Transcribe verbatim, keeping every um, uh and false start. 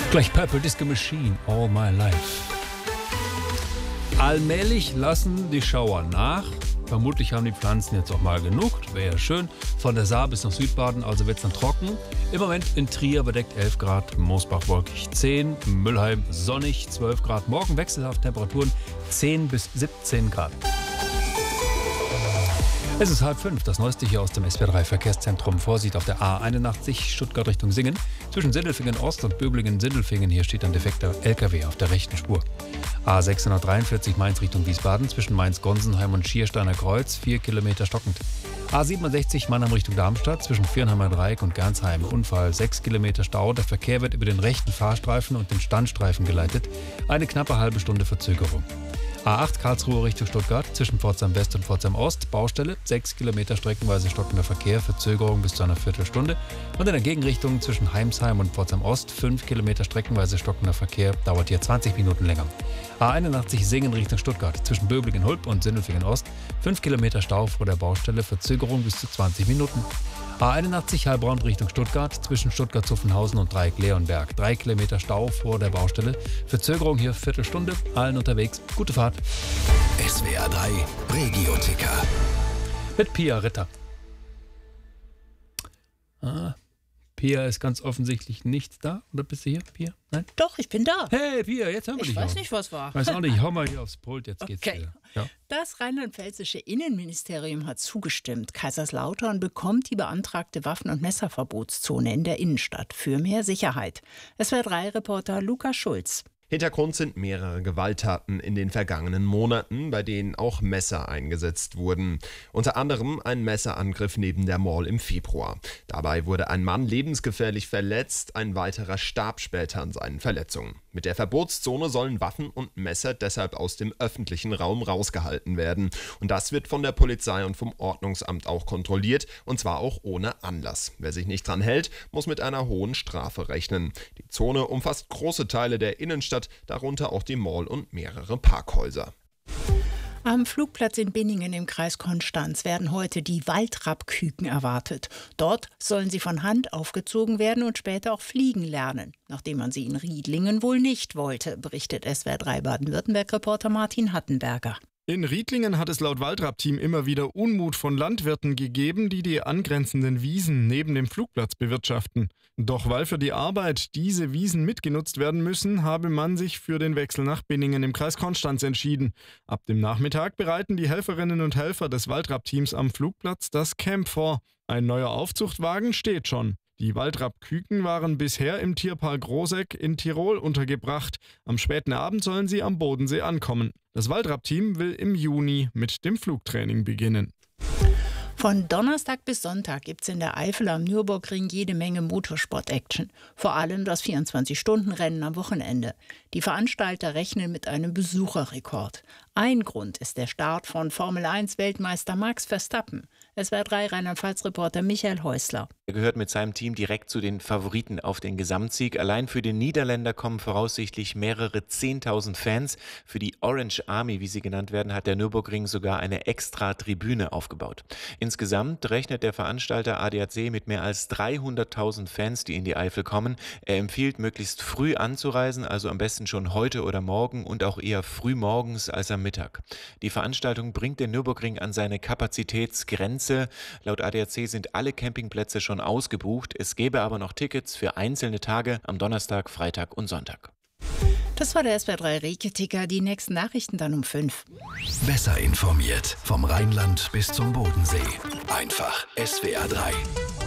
Gleich Purple Disco Machine, All My Life. Allmählich lassen die Schauer nach. Vermutlich haben die Pflanzen jetzt auch mal genug. Wäre ja schön. Von der Saar bis nach Südbaden, also wird es dann trocken. Im Moment in Trier bedeckt elf Grad, Moosbach wolkig zehn, Müllheim sonnig zwölf Grad. Morgen wechselhaft Temperaturen zehn bis siebzehn Grad. Es ist halb fünf, das Neueste hier aus dem S W R drei Verkehrszentrum. Vorsicht auf der A einundachtzig, Stuttgart Richtung Singen. Zwischen Sindelfingen Ost und Böblingen-Sindelfingen. Hier steht ein defekter L K W auf der rechten Spur. A sechshundertdreiundvierzig Mainz Richtung Wiesbaden. Zwischen Mainz-Gonsenheim und Schiersteiner Kreuz. vier Kilometer stockend. A siebenundsechzig Mannheim Richtung Darmstadt. Zwischen Viernheimer Dreieck und Gernsheim. Unfall, sechs Kilometer Stau. Der Verkehr wird über den rechten Fahrstreifen und den Standstreifen geleitet. Eine knappe halbe Stunde Verzögerung. A acht Karlsruhe Richtung Stuttgart, zwischen Pforzheim West und Pforzheim Ost, Baustelle, sechs Kilometer streckenweise stockender Verkehr, Verzögerung bis zu einer Viertelstunde. Und in der Gegenrichtung zwischen Heimsheim und Pforzheim Ost, fünf Kilometer streckenweise stockender Verkehr, dauert hier zwanzig Minuten länger. A einundachtzig Singen Richtung Stuttgart, zwischen Böblingen-Hulp und Sindelfingen Ost, fünf Kilometer Stau vor der Baustelle, Verzögerung bis zu zwanzig Minuten. A einundachtzig Heilbronn Richtung Stuttgart, zwischen Stuttgart-Zuffenhausen und Dreieck-Leonberg. Drei Kilometer Stau vor der Baustelle. Verzögerung hier Viertelstunde. Allen unterwegs. Gute Fahrt. S W R drei Regio-Ticker. Mit Pia Ritter. Ah, Pia ist ganz offensichtlich nicht da. Oder bist du hier, Pia? Nein? Doch, ich bin da. Hey, Pia, jetzt hören wir Ich dich weiß auch. nicht, was war. Weiß auch nicht. Hau mal hier aufs Pult, jetzt geht's Okay. wieder. Ja. Das rheinland-pfälzische Innenministerium hat zugestimmt. Kaiserslautern bekommt die beantragte Waffen- und Messerverbotszone in der Innenstadt für mehr Sicherheit. S W R drei Reporter Lukas Schulz. Hintergrund sind mehrere Gewalttaten in den vergangenen Monaten, bei denen auch Messer eingesetzt wurden. Unter anderem ein Messerangriff neben der Mall im Februar. Dabei wurde ein Mann lebensgefährlich verletzt, ein weiterer starb später an seinen Verletzungen. Mit der Verbotszone sollen Waffen und Messer deshalb aus dem öffentlichen Raum rausgehalten werden. Und das wird von der Polizei und vom Ordnungsamt auch kontrolliert, und zwar auch ohne Anlass. Wer sich nicht dran hält, muss mit einer hohen Strafe rechnen. Die Zone umfasst große Teile der Innenstadt, darunter auch die Mall und mehrere Parkhäuser. Am Flugplatz in Binningen im Kreis Konstanz werden heute die Waldrappküken erwartet. Dort sollen sie von Hand aufgezogen werden und später auch fliegen lernen, nachdem man sie in Riedlingen wohl nicht wollte, berichtet S W R drei Baden-Württemberg-Reporter Martin Hattenberger. In Riedlingen hat es laut Waldrapp-Team immer wieder Unmut von Landwirten gegeben, die die angrenzenden Wiesen neben dem Flugplatz bewirtschaften. Doch weil für die Arbeit diese Wiesen mitgenutzt werden müssen, habe man sich für den Wechsel nach Binningen im Kreis Konstanz entschieden. Ab dem Nachmittag bereiten die Helferinnen und Helfer des Waldrapp-Teams am Flugplatz das Camp vor. Ein neuer Aufzuchtwagen steht schon. Die Waldrapp-Küken waren bisher im Tierpark Großeck in Tirol untergebracht. Am späten Abend sollen sie am Bodensee ankommen. Das Waldrapp-Team will im Juni mit dem Flugtraining beginnen. Von Donnerstag bis Sonntag gibt es in der Eifel am Nürburgring jede Menge Motorsport-Action. Vor allem das vierundzwanzig-Stunden-Rennen am Wochenende. Die Veranstalter rechnen mit einem Besucherrekord. Ein Grund ist der Start von Formel eins Weltmeister Max Verstappen. S W R drei Rheinland-Pfalz-Reporter Michael Häusler. Er gehört mit seinem Team direkt zu den Favoriten auf den Gesamtsieg. Allein für den Niederländer kommen voraussichtlich mehrere zehntausend Fans. Für die Orange Army, wie sie genannt werden, hat der Nürburgring sogar eine extra Tribüne aufgebaut. Insgesamt rechnet der Veranstalter A D A C mit mehr als dreihunderttausend Fans, die in die Eifel kommen. Er empfiehlt, möglichst früh anzureisen, also am besten schon heute oder morgen und auch eher früh morgens als am Mittag. Die Veranstaltung bringt den Nürburgring an seine Kapazitätsgrenze. Laut A D A C sind alle Campingplätze schon ausgebucht. Es gäbe aber noch Tickets für einzelne Tage am Donnerstag, Freitag und Sonntag. Das war der S W R drei Regio-Ticker. Die nächsten Nachrichten dann um fünf. Besser informiert vom Rheinland bis zum Bodensee. Einfach S W R drei.